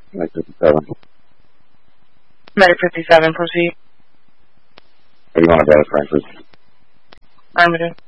Medic 57. Medic 57, proceed. What do you want to do, Francis? Affirmative.